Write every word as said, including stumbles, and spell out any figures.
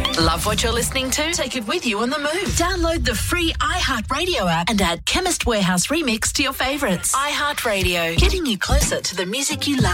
Love what you're listening to? Take it with you on the move. Download the free iHeartRadio app and add Chemist Warehouse Remix to your favourites. iHeartRadio, getting you closer to the music you love.